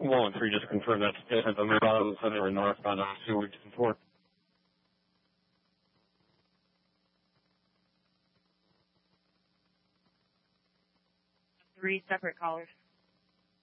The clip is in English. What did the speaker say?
113, just confirm that's the Nevada Center and northbound on 284. Three separate callers.